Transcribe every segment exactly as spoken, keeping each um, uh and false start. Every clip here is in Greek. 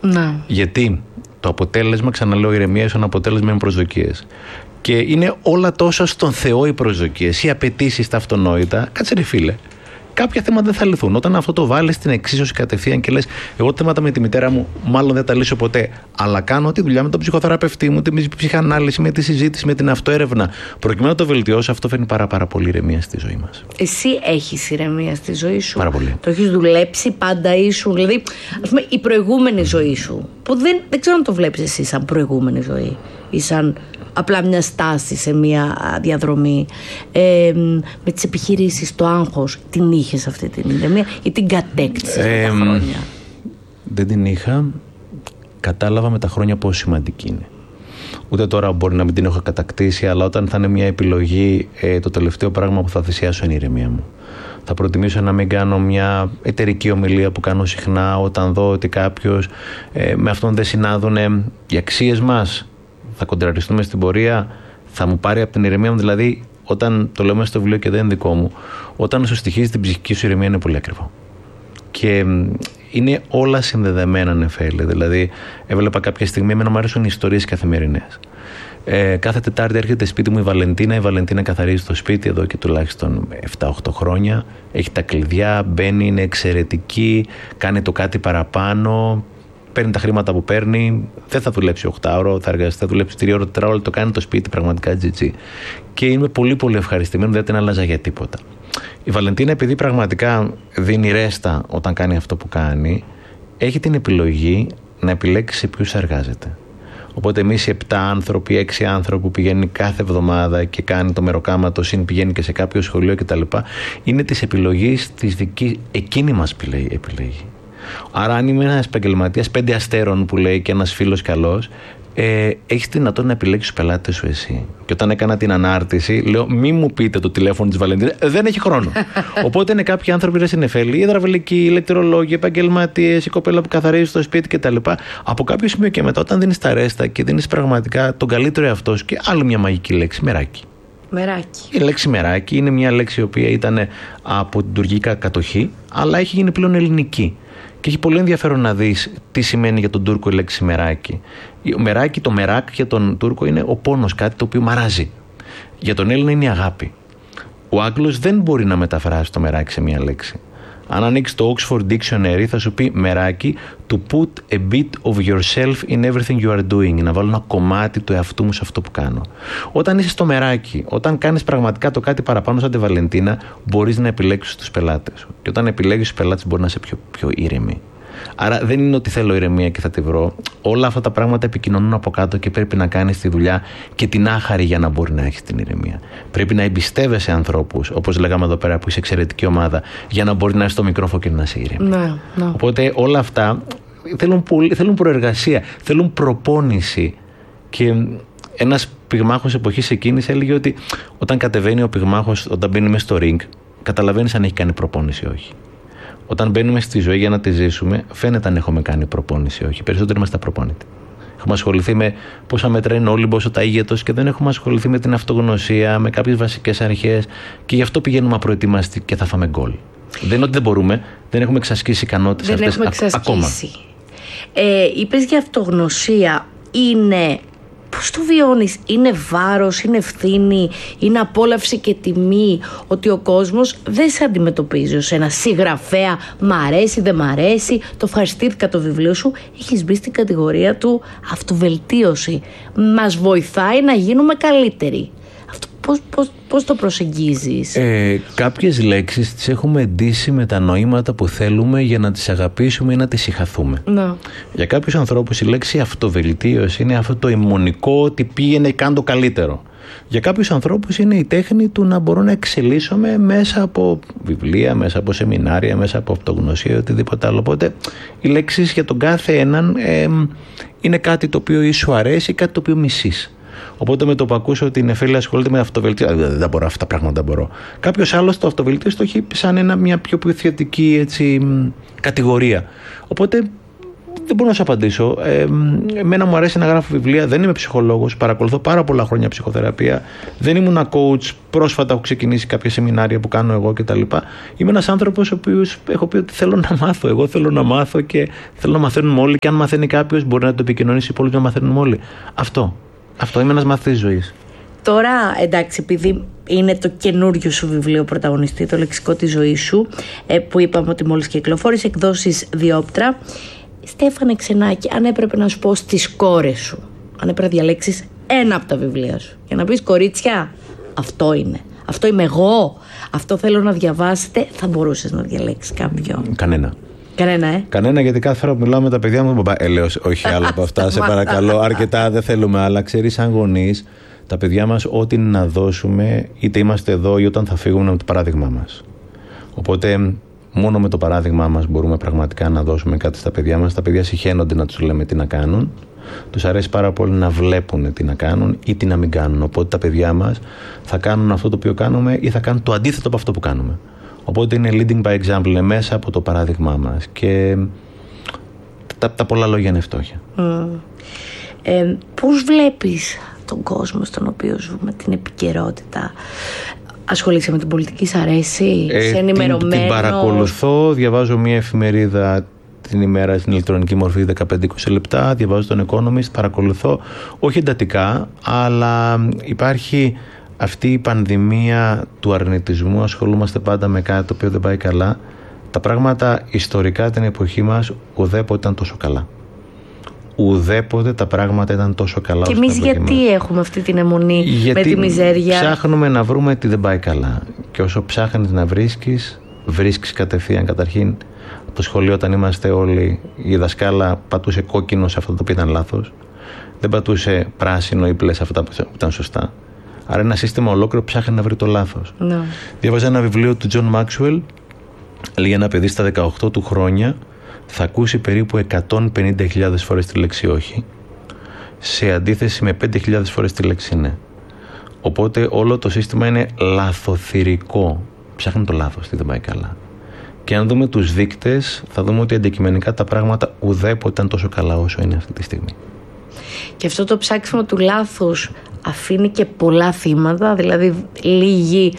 Να. Γιατί το αποτέλεσμα, ξαναλέω, ηρεμία είναι αποτέλεσμα με προσδοκίες. Και είναι όλα τόσο στον Θεό οι προσδοκίες, οι απαιτήσεις, τα αυτονόητα. Κάτσε ρε φίλε. Κάποια θέματα δεν θα λυθούν. Όταν αυτό το βάλεις στην εξίσωση κατευθείαν και λες, εγώ θέματα με τη μητέρα μου μάλλον δεν τα λύσω ποτέ. Αλλά κάνω τη δουλειά με τον ψυχοθεραπευτή μου, την ψυχανάλυση, με τη συζήτηση, με την αυτοέρευνα. Προκειμένου να το βελτιώσω, αυτό φέρνει πάρα, πάρα πολύ ηρεμία στη ζωή μας. Εσύ έχεις ηρεμία στη ζωή σου? Πάρα πολύ. Το έχεις δουλέψει, πάντα ήσουν? Δηλαδή, ας πούμε, η προηγούμενη ζωή σου, που δεν, δεν ξέρω αν το βλέπεις εσύ σαν προηγούμενη ζωή ή σαν απλά μια στάση σε μια διαδρομή, ε, με τις επιχειρήσεις, το άγχος, την είχες αυτή την ηρεμία ή την κατέκτησες ε, με τα χρόνια? Δεν την είχα. Κατάλαβα με τα χρόνια πόσο σημαντική είναι. Ούτε τώρα μπορεί να μην την έχω κατακτήσει, αλλά όταν θα είναι μια επιλογή, ε, το τελευταίο πράγμα που θα θυσιάσω είναι η ηρεμία μου. Θα προτιμήσω να μην κάνω μια εταιρική ομιλία που κάνω συχνά όταν δω ότι κάποιος ε, με αυτόν δεν συνάδουν οι αξίες μας. Θα κοντραριστούμε στην πορεία, θα μου πάρει από την ηρεμία μου. Δηλαδή, όταν το λέω μέσα στο βιβλίο και δεν είναι δικό μου, όταν σου στοιχίζει την ψυχική σου ηρεμία είναι πολύ ακριβό. Και είναι όλα συνδεδεμένα, νεφέλη. Δηλαδή, έβλεπα κάποια στιγμή, εμένα μου αρέσουν οι ιστορίες καθημερινές. Ε, κάθε Τετάρτη έρχεται σπίτι μου η Βαλεντίνα. Η Βαλεντίνα καθαρίζει το σπίτι εδώ και τουλάχιστον επτά οκτώ χρόνια. Έχει τα κλειδιά, μπαίνει, είναι εξαιρετική, κάνει το κάτι παραπάνω. Παίρνει τα χρήματα που παίρνει, δεν θα δουλέψει οκτώ ώρο, θα εργαστεί, θα δουλέψει τρία ώρο, τέσσερα ώρο, το κάνει το σπίτι πραγματικά τζιτζι. Και είμαι πολύ πολύ ευχαριστημένο, δεν την άλλαζα για τίποτα. Η Βαλεντίνα, επειδή πραγματικά δίνει ρέστα όταν κάνει αυτό που κάνει, έχει την επιλογή να επιλέξει σε ποιους εργάζεται. Οπότε εμείς οι επτά άνθρωποι, έξι άνθρωποι που πηγαίνουν κάθε εβδομάδα και κάνει το μεροκάματο, συν πηγαίνει και σε κάποιο σχολείο κτλ., είναι της επιλογής της δικής, εκείνη μας επιλέγει. Άρα, αν είμαι ένας επαγγελματίας πέντε αστέρων που λέει και ένας φίλος καλός, ε, έχεις τη δυνατότητα να επιλέξεις τους πελάτες σου εσύ. Και όταν έκανα την ανάρτηση, λέω: μη μου πείτε το τηλέφωνο της Βαλεντίνα, δεν έχει χρόνο. Οπότε είναι κάποιοι άνθρωποι ρε συνεφέλοι, υδραυλικοί, ηλεκτρολόγοι, επαγγελματίες, η κοπέλα που καθαρίζει το σπίτι κτλ. Από κάποιο σημείο και μετά, όταν δίνεις τα ρέστα και δίνεις πραγματικά τον καλύτερο εαυτό σου, και άλλη μια μαγική λέξη, μεράκι. Μεράκι. Η λέξη μεράκι είναι μια λέξη η οποία ήταν από την τουρκική κατοχή, αλλά έχει γίνει πλέον ελληνική. Και έχει πολύ ενδιαφέρον να δεις τι σημαίνει για τον Τούρκο η λέξη μεράκι. Ο μεράκι, το μεράκ για τον Τούρκο είναι ο πόνος, κάτι το οποίο μαράζει. Για τον Έλληνα είναι η αγάπη. Ο Άγγλος δεν μπορεί να μεταφράσει το μεράκι σε μια λέξη. Αν ανοίξει το Oxford Dictionary θα σου πει μεράκι, to put a bit of yourself in everything you are doing. Να βάλω ένα κομμάτι του εαυτού μου σε αυτό που κάνω. Όταν είσαι στο μεράκι, όταν κάνεις πραγματικά το κάτι παραπάνω σαν τη Βαλεντίνα, μπορείς να επιλέξεις τους πελάτες σου. Και όταν επιλέγεις τους πελάτες μπορεί να είσαι πιο, πιο ήρεμη. Άρα δεν είναι ότι θέλω ηρεμία και θα τη βρω. Όλα αυτά τα πράγματα επικοινωνούν από κάτω και πρέπει να κάνεις τη δουλειά και την άχαρη για να μπορεί να έχεις την ηρεμία. Πρέπει να εμπιστεύεσαι ανθρώπους, όπως λέγαμε εδώ πέρα που είσαι εξαιρετική ομάδα, για να μπορεί να είσαι στο μικρόφωνο και να είσαι ήρεμη. Ναι, ναι. Οπότε όλα αυτά θέλουν, πολύ, θέλουν προεργασία, θέλουν προπόνηση. Και ένας πυγμάχος εποχής εκείνης έλεγε ότι όταν κατεβαίνει ο πυγμάχος, όταν μπαίνει μέσα στο ring, καταλαβαίνεις αν έχει κάνει προπόνηση ή όχι. Όταν μπαίνουμε στη ζωή για να τη ζήσουμε, φαίνεται αν έχουμε κάνει προπόνηση ή όχι. Περισσότεροι είμαστε προπόνητοι. Έχουμε ασχοληθεί με πόσα μέτρα είναι ο Όλυμπος, ο ταΐγετος και δεν έχουμε ασχοληθεί με την αυτογνωσία, με κάποιες βασικές αρχές και γι' αυτό πηγαίνουμε απροετοίμαστοι και θα φάμε γκολ. Δεν είναι ότι δεν μπορούμε, δεν έχουμε εξασκήσει ικανότητες δεν αυτές έχουμε εξασκήσει. ακόμα. Ε, είπες για αυτογνωσία, είναι. Πώς το βιώνεις, είναι βάρος, είναι ευθύνη, είναι απόλαυση και τιμή ότι ο κόσμος δεν σε αντιμετωπίζει ως ένα συγγραφέα, μ' αρέσει, δεν μ' αρέσει, το ευχαριστήθηκα το βιβλίο σου, έχεις μπει στην κατηγορία του αυτοβελτίωση. Μας βοηθάει να γίνουμε καλύτεροι. Αυτό πώς, πώς, πώς το προσεγγίζεις? Ε, κάποιες λέξεις τις έχουμε ντύσει με τα νοήματα που θέλουμε για να τις αγαπήσουμε ή να τις συχαθούμε. Να. Για κάποιους ανθρώπους η λέξη αυτοβελτίωση είναι αυτό το αιμονικό ότι πήγαινε καν το καλύτερο. Για κάποιους ανθρώπους είναι η τέχνη του να μπορώ να εξελίσσομαι μέσα από βιβλία, μέσα από σεμινάρια, μέσα από αυτογνωσία ή οτιδήποτε άλλο. Οπότε οι λέξεις για τον κάθε έναν ε, είναι κάτι το οποίο ή σου αρέσει ή κάτι το οποίο μισείς. Οπότε με το που ακούσω ότι η Νεφέλη ασχολείται με αυτοβελτίωση, δεν, δεν μπορώ, αυτά τα πράγματα μπορώ. Κάποιος άλλος το αυτοβελτίωση το έχει σαν ένα, μια πιο ποιοτική έτσι, κατηγορία. Οπότε Δεν μπορώ να σου απαντήσω. Ε, εμένα μου αρέσει να γράφω βιβλία. Δεν είμαι ψυχολόγος. Παρακολουθώ πάρα πολλά χρόνια ψυχοθεραπεία. Δεν ήμουν coach. Πρόσφατα έχω ξεκινήσει κάποια σεμινάρια που κάνω εγώ κτλ. Είμαι ένας άνθρωπος ο οποίος έχω πει ότι θέλω να μάθω. Εγώ θέλω να μάθω και θέλω να μαθαίνουμε όλοι. Και αν μαθαίνει κάποιος, μπορεί να το επικοινωνήσει οι υπόλοιποι να μαθαίνουμε όλοι. Αυτό. Αυτό. Είμαι ένας μαθητής ζωής. Τώρα, εντάξει, επειδή είναι το καινούριο σου βιβλίο πρωταγωνιστή, το λεξικό της ζωής σου, που είπαμε ότι μόλις κυκλοφόρησε, εκδόσεις Διόπτρα. Στέφανε Ξενάκη, αν έπρεπε να σου πω στις κόρες σου, αν έπρεπε να διαλέξεις ένα από τα βιβλία σου για να πεις κορίτσια, αυτό είναι, αυτό είμαι εγώ, αυτό θέλω να διαβάσετε, θα μπορούσες να διαλέξεις κάποιο? Κανένα. Κανένα, ε. Κανένα, γιατί κάθε φορά που μιλάω με τα παιδιά μου, μπαμπά, ε, λέω, όχι άλλο από αυτά, σε παρακαλώ, αρκετά, δεν θέλουμε άλλα. Ξέρεις, σαν γονείς, τα παιδιά μας, ό,τι να δώσουμε, είτε είμαστε εδώ ή όταν θα φύγουμε, με το παράδειγμά μας. Οπότε, μόνο με το παράδειγμά μας μπορούμε πραγματικά να δώσουμε κάτι στα παιδιά μας. Τα παιδιά συχαίνονται να τους λέμε τι να κάνουν. Τους αρέσει πάρα πολύ να βλέπουν τι να κάνουν ή τι να μην κάνουν. Οπότε τα παιδιά μας θα κάνουν αυτό το οποίο κάνουμε ή θα κάνουν το αντίθετο από αυτό που κάνουμε. Οπότε είναι leading by example, είναι μέσα από το παράδειγμά μας. Και τα, τα πολλά λόγια είναι φτώχεια. Mm. Ε, πώς βλέπεις τον κόσμο στον οποίο ζούμε, την επικαιρότητα? Ασχολείσαι με την πολιτική, σ' αρέσει, ε, είσαι ενημερωμένος? Την, την παρακολουθώ, διαβάζω μια εφημερίδα την ημέρα στην ηλεκτρονική μορφή δεκαπέντε με είκοσι λεπτά, διαβάζω τον Economist, παρακολουθώ, όχι εντατικά, αλλά υπάρχει αυτή η πανδημία του αρνητισμού, ασχολούμαστε πάντα με κάτι το οποίο δεν πάει καλά. Τα πράγματα ιστορικά την εποχή μας ουδέποτε ήταν τόσο καλά. Ουδέποτε τα πράγματα ήταν τόσο καλά. Και εμείς γιατί μας έχουμε αυτή την αιμονή γιατί με τη μιζέρια? Ψάχνουμε να βρούμε τι δεν πάει καλά. Και όσο ψάχνεις να βρίσκεις, βρίσκεις κατευθείαν. Καταρχήν, από το σχολείο, όταν είμαστε όλοι, η δασκάλα πατούσε κόκκινο σε αυτό το οποίο ήταν λάθος. Δεν πατούσε πράσινο ή μπλε σε αυτά που ήταν σωστά. Άρα, ένα σύστημα ολόκληρο ψάχνει να βρει το λάθος. No. Διάβαζα ένα βιβλίο του Τζον Μάξουελ. Λέει, ένα παιδί στα δεκαοκτώ του χρόνια θα ακούσει περίπου εκατόν πενήντα χιλιάδες φορές τη λέξη όχι, σε αντίθεση με πέντε χιλιάδες φορές τη λέξη ναι. Οπότε όλο το σύστημα είναι λαθοθυρικό. Ψάχνει το λάθος, τι δεν πάει καλά. Και αν δούμε τους δείκτες, θα δούμε ότι αντικειμενικά τα πράγματα ουδέποτε ήταν τόσο καλά όσο είναι αυτή τη στιγμή. Και αυτό το ψάξιμο του λάθους αφήνει και πολλά θύματα, δηλαδή λίγοι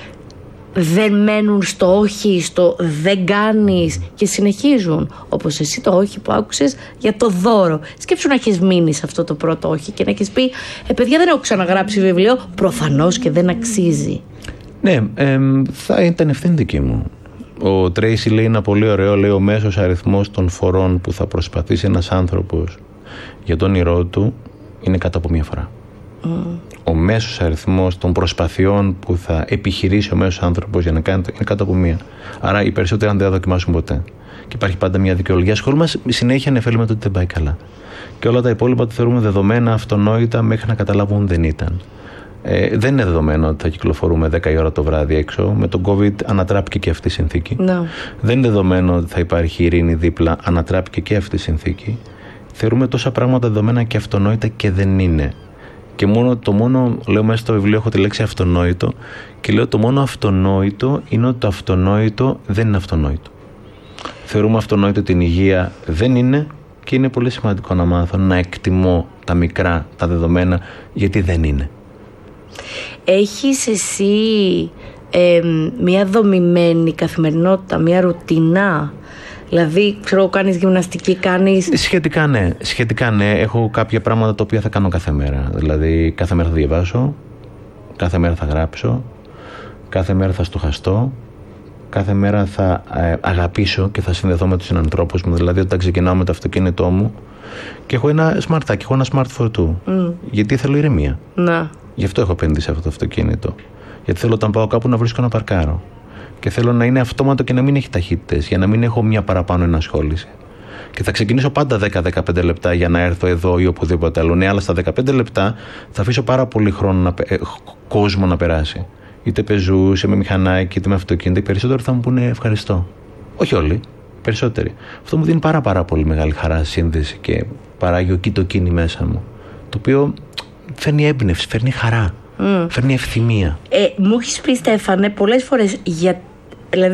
δεν μένουν στο όχι, στο δεν κάνεις και συνεχίζουν. Όπως εσύ το όχι που άκουσες για το δώρο. Σκέψου να έχεις μείνει σε αυτό το πρώτο όχι και να έχεις πει ε, παιδιά, δεν έχω ξαναγράψει βιβλίο, προφανώς και δεν αξίζει. Ναι, ε, θα ήταν ευθύνη δική μου. Ο Τρέισι λέει ένα πολύ ωραίο, λέει, ο μέσος αριθμός των φορών που θα προσπαθήσει ένας άνθρωπος για τον όνειρό του είναι κάτω από μία φορά. Mm. Ο μέσος αριθμός των προσπαθειών που θα επιχειρήσει ο μέσος άνθρωπος για να κάνει είναι κάτω από μία. Άρα οι περισσότεροι αν δεν θα δοκιμάσουν ποτέ. Και υπάρχει πάντα μια δικαιολογία. Ασχολούμαστε συνέχεια νεφέλουμε το ότι δεν πάει καλά. Και όλα τα υπόλοιπα το θεωρούμε δεδομένα, αυτονόητα, μέχρι να καταλάβουν δεν ήταν. Ε, δεν είναι δεδομένο ότι θα κυκλοφορούμε δέκα η ώρα το βράδυ έξω. Με τον COVID ανατράπηκε και αυτή η συνθήκη. No. Δεν είναι δεδομένο ότι θα υπάρχει ειρήνη δίπλα. Ανατράπηκε και αυτή η συνθήκη. Θεωρούμε τόσα πράγματα δεδομένα και αυτονόητα και δεν είναι. Και μόνο, το μόνο, λέω μέσα στο βιβλίο, έχω τη λέξη αυτονόητο και λέω το μόνο αυτονόητο είναι ότι το αυτονόητο δεν είναι αυτονόητο. Θεωρούμε αυτονόητο την υγεία, δεν είναι, και είναι πολύ σημαντικό να μάθω να εκτιμώ τα μικρά, τα δεδομένα, γιατί δεν είναι. Έχεις εσύ ε, μια δομημένη καθημερινότητα, μια ρουτινά? Δηλαδή, ξέρω, κάνεις γυμναστική, κάνεις... Σχετικά ναι, σχετικά ναι. Έχω κάποια πράγματα τα οποία θα κάνω κάθε μέρα. Δηλαδή, κάθε μέρα θα διαβάσω, κάθε μέρα θα γράψω, κάθε μέρα θα στοχαστώ, κάθε μέρα θα ε, αγαπήσω και θα συνδεθώ με τους συνανθρώπους μου. Δηλαδή, όταν ξεκινάω με το αυτοκίνητό μου και έχω ένα σμαρτάκι, έχω ένα smart φορτού. Mm. Γιατί θέλω ηρεμία. Να. Γι' αυτό έχω επενδύσει αυτό το αυτοκίνητο. Γιατί θέλω όταν πάω κάπου να βρίσκω να παρκάρω. Και θέλω να είναι αυτόματο και να μην έχει ταχύτητες, για να μην έχω μια παραπάνω ενασχόληση. Και θα ξεκινήσω πάντα δέκα με δεκαπέντε λεπτά για να έρθω εδώ ή οπουδήποτε άλλο. Ναι, αλλά στα δεκαπέντε λεπτά θα αφήσω πάρα πολύ χρόνο να, ε, κόσμο να περάσει. Είτε πεζούσε με μηχανάκι, είτε με αυτοκίνητο. Οι περισσότεροι θα μου πούνε ευχαριστώ. Όχι όλοι, περισσότεροι. Αυτό μου δίνει πάρα, πάρα πολύ μεγάλη χαρά, σύνδεση και παράγει ο κοίτο-κίνη μέσα μου. Το οποίο φέρνει έμπνευση, φέρνει χαρά. Mm. Φέρνει ευθυμία. Ε, μου έχεις πει, Στέφανε, πολλές φορές για... Δηλαδή,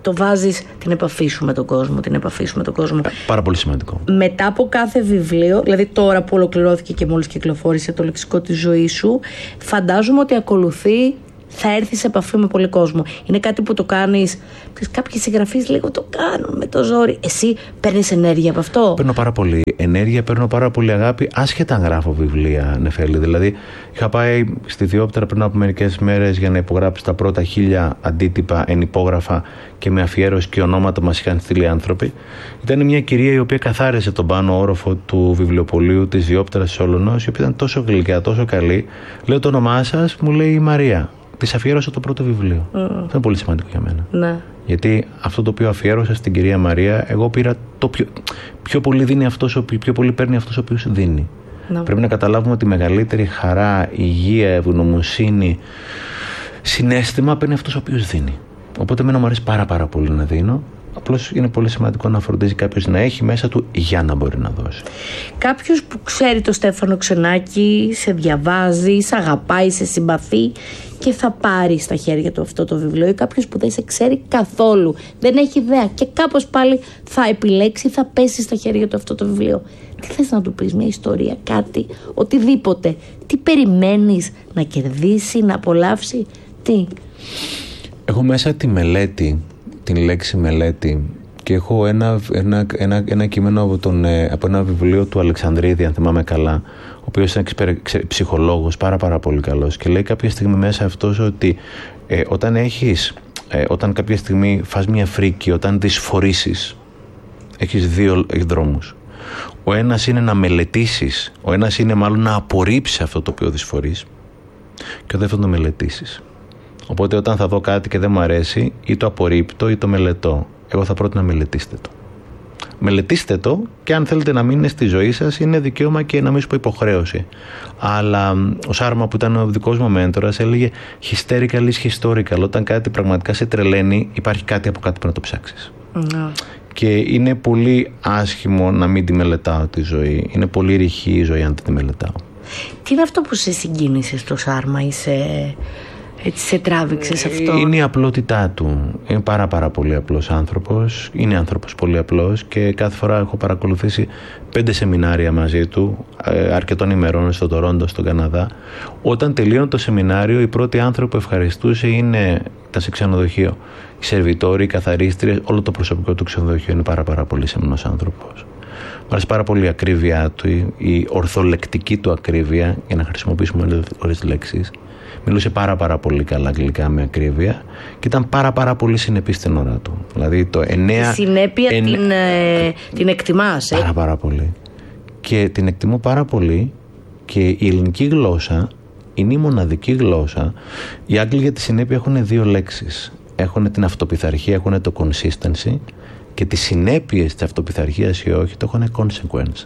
το βάζεις την επαφή σου με τον κόσμο, την επαφή σου με τον κόσμο. Πάρα πολύ σημαντικό. Μετά από κάθε βιβλίο, δηλαδή τώρα που ολοκληρώθηκε και μόλις κυκλοφόρησε το λεξικό της ζωής σου, φαντάζομαι ότι ακολουθεί, θα έρθει σε επαφή με πολύ κόσμο. Είναι κάτι που το κάνεις, κάποιοι συγγραφείς λίγο το κάνουν με το ζόρι. Εσύ παίρνεις ενέργεια από αυτό? Παίρνω πάρα πολύ ενέργεια, παίρνω πάρα πολύ αγάπη, άσχετα αν γράφω βιβλία, Νεφέλη. Δηλαδή, είχα πάει στη Διόπτρα πριν από μερικές μέρες για να υπογράψω τα πρώτα χίλια αντίτυπα ενυπόγραφα και με αφιέρωση και ονόματα μας είχαν στείλει άνθρωποι. Ήταν μια κυρία η οποία καθάρισε τον πάνω όροφο του βιβλιοπωλείου της Διόπτρας της Ολωνός, η οποία ήταν τόσο γλυκιά, τόσο καλή. Λέω το όνομά σας, μου λέει η Μαρία. Της αφιέρωσα το πρώτο βιβλίο. Mm. Αυτό είναι πολύ σημαντικό για μένα. Ναι. Γιατί αυτό το οποίο αφιέρωσα στην κυρία Μαρία, εγώ πήρα το πιο, πιο πολύ δίνει αυτός, πιο πολύ παίρνει αυτός ο οποίος δίνει. Ναι. Πρέπει να καταλάβουμε ότι η μεγαλύτερη χαρά, υγεία, ευγνωμοσύνη, συναίσθημα παίρνει αυτός ο οποίος δίνει. Οπότε εμένα μου αρέσει πάρα πάρα πολύ να δίνω. Απλώς είναι πολύ σημαντικό να φροντίζει κάποιος να έχει μέσα του για να μπορεί να δώσει. Κάποιος που ξέρει το Στέφανο Ξενάκη, σε διαβάζει, σε αγαπάει, σε συμπαθεί και θα πάρει στα χέρια του αυτό το βιβλίο, ή κάποιος που δεν σε ξέρει καθόλου, δεν έχει ιδέα και κάπως πάλι θα επιλέξει, θα πέσει στα χέρια του αυτό το βιβλίο. Τι θες να του πεις, μια ιστορία, κάτι, οτιδήποτε? Τι περιμένεις να κερδίσει, να απολαύσει, τι? Έχω μέσα τη μελέτη, την λέξη μελέτη, και έχω ένα, ένα, ένα, ένα κείμενο από, τον, από ένα βιβλίο του Αλεξανδρίδη, αν θυμάμαι καλά, ο οποίος είναι ψυχολόγος, πάρα πάρα πολύ καλός, και λέει κάποια στιγμή μέσα αυτός ότι ε, όταν έχεις, ε, όταν κάποια στιγμή φας μια φρίκη, όταν δυσφορήσεις, έχεις δύο δρόμους. Ο ένας είναι να μελετήσεις, ο ένας είναι μάλλον να απορρίψεις αυτό το οποίο δυσφορείς, και ο δεύτερος να μελετήσεις. Οπότε όταν θα δω κάτι και δεν μου αρέσει, ή το απορρίπτω ή το μελετώ. Εγώ θα πρότεινα να μελετήστε το. Μελετήστε το, και αν θέλετε να μείνει στη ζωή σας, είναι δικαίωμα και να μην σου πω υποχρέωση. Αλλά ο Σάρμα, που ήταν ο δικός μου μέντορας, έλεγε hysterical is historical. Όταν κάτι πραγματικά σε τρελαίνει, υπάρχει κάτι από κάτι που να το ψάξεις. Mm. Και είναι πολύ άσχημο να μην τη μελετάω τη ζωή. Είναι πολύ ρηχή η ζωή αν δεν τη μελετάω. Τι είναι αυτό που σε συγκίνησε στο Σάρμα ή σε... έτσι σε τράβηξε σε αυτό? Είναι η απλότητά του. Είναι πάρα πάρα πολύ απλός άνθρωπος. Είναι άνθρωπος πολύ απλός, και κάθε φορά έχω παρακολουθήσει πέντε σεμινάρια μαζί του, αρκετών ημερών στο Τορόντο, στον Καναδά. Όταν τελείωνε το σεμινάριο, οι πρώτοι άνθρωποι που ευχαριστούσε είναι, ήταν σε ξενοδοχείο, οι σερβιτόροι, οι καθαρίστριες, όλο το προσωπικό του ξενοδοχείου. Είναι πάρα πάρα πολύ σεμνός άνθρωπος. Μου αρέσει πάρα πολύ η ακρίβειά του, η ορθολεκτική του ακρίβεια, για να χρησιμοποιήσουμε όλες τις λέξεις. Μιλούσε πάρα πάρα πολύ καλά αγγλικά με ακρίβεια, και ήταν πάρα πάρα πολύ συνεπής στην ώρα του. Δηλαδή το εννέα... Τη συνέπεια εν... την, ε, την εκτιμάς, ε? Πάρα πάρα πολύ. Και την εκτιμώ πάρα πολύ, και η ελληνική γλώσσα είναι η μοναδική γλώσσα. Οι Άγγλοι για τη συνέπεια έχουν δύο λέξεις. Έχουν την αυτοπειθαρχία, έχουν το consistency, και τις συνέπειες της αυτοπειθαρχίας ή όχι το έχουν consequence.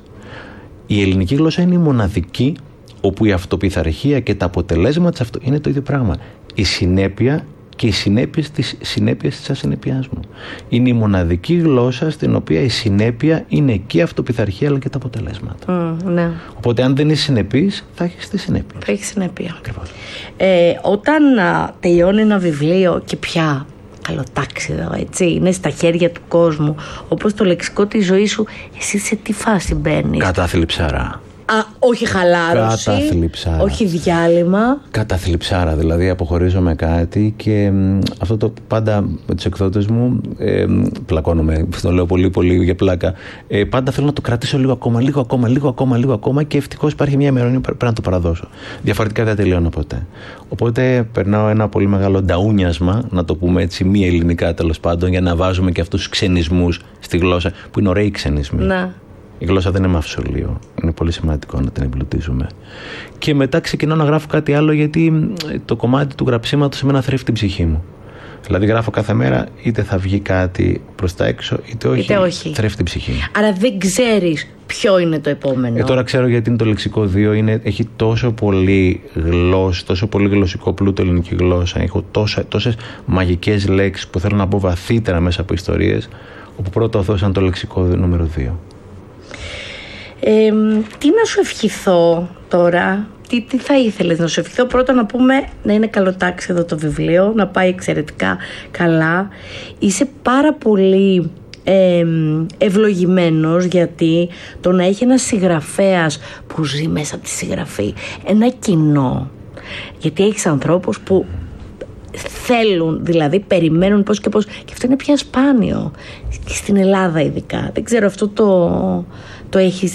Η ελληνική γλώσσα είναι η μοναδική όπου η αυτοπειθαρχία και τα αποτελέσματα της αυτο... είναι το ίδιο πράγμα. Η συνέπεια και οι συνέπειες της συνέπειας της ασυνέπειάς μου. Είναι η μοναδική γλώσσα στην οποία η συνέπεια είναι και η αυτοπειθαρχία αλλά και τα αποτελέσματα. Mm, ναι. Οπότε αν δεν είσαι συνεπής, θα έχεις τη συνέπεια. Θα έχεις συνέπεια. Ακριβώς. Ε, όταν α, τελειώνει ένα βιβλίο και πια καλοτάξιδο, έτσι, είναι στα χέρια του κόσμου, όπως το λεξικό της ζωής σου, εσύ σε τι φάση μπαίνεις? Κατάθλιψάρα. Α, όχι χαλάρωση, Καταθλιψάρα. όχι διάλειμμα. Καταθλιψάρα, δηλαδή αποχωρίζω με κάτι, και μ, αυτό το πάντα με τους εκδότες μου, ε, πλακώνομαι, το λέω πολύ πολύ για πλάκα, ε, πάντα θέλω να το κρατήσω λίγο ακόμα, λίγο ακόμα, λίγο ακόμα, λίγο ακόμα, και ευτυχώς υπάρχει μια ημερομηνία που πρέπει να το παραδώσω. Διαφορετικά δεν τελειώνω ποτέ. Οπότε περνάω ένα πολύ μεγάλο νταούνιασμα, να το πούμε έτσι, μη ελληνικά τέλος πάντων, για να βάζουμε και αυτούς τους ξενισμούς στη γλώσσα, που είναι ωραίοι ξενισμοί. Να. Η γλώσσα δεν είναι μαυσολείο. Είναι πολύ σημαντικό να την εμπλουτίζουμε. Και μετά ξεκινάω να γράφω κάτι άλλο, γιατί το κομμάτι του γραψίματος εμένα θρέφει την ψυχή μου. Δηλαδή γράφω κάθε μέρα, είτε θα βγει κάτι προς τα έξω, είτε όχι, είτε όχι. Θρέφει την ψυχή μου. Άρα δεν ξέρεις ποιο είναι το επόμενο. Ε, τώρα ξέρω, γιατί είναι το λεξικό δύο, είναι, έχει τόσο πολύ γλώσσα, τόσο πολύ γλωσσικό πλούτο ελληνική γλώσσα. Έχω τόσα, τόσες μαγικές λέξεις που θέλω να μπω βαθύτερα μέσα από ιστορίες, όπου πρώτα οθώσαν το λεξικό νούμερο δύο. Ε, τι να σου ευχηθώ τώρα, τι, τι θα ήθελες να σου ευχηθώ? Πρώτα να πούμε να είναι καλοτάξει εδώ το βιβλίο, να πάει εξαιρετικά καλά. Είσαι πάρα πολύ ε, ευλογημένος, γιατί το να έχει ένα συγγραφέας που ζει μέσα από τη συγγραφή, ένα κοινό, γιατί έχεις ανθρώπους που θέλουν, δηλαδή περιμένουν πώς και πώς, και αυτό είναι πια σπάνιο και στην Ελλάδα ειδικά. Δεν ξέρω, αυτό το, το έχεις